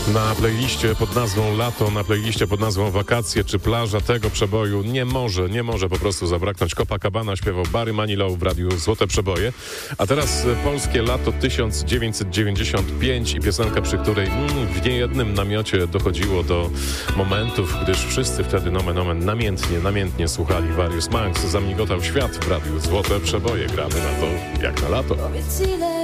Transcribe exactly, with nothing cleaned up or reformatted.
Na playliście pod nazwą Lato, na playliście pod nazwą Wakacje czy Plaża tego przeboju nie może, nie może po prostu zabraknąć. Copacabana śpiewał Barry Manilow w radiu Złote Przeboje. A teraz polskie lato tysiąc dziewięćset dziewięćdziesiąt pięć i piosenka, przy której mm, w niejednym namiocie dochodziło do momentów, gdyż wszyscy wtedy nomen omen namiętnie, namiętnie słuchali Various Monks. Zamigotał świat w radiu Złote Przeboje. Gramy na to jak na lato.